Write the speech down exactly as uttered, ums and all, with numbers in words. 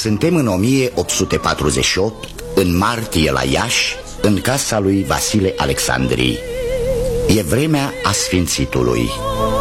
Suntem în o mie opt sute patruzeci și opt, în martie la Iași, în casa lui Vasile Alexandrii. E vremea Asfințitului.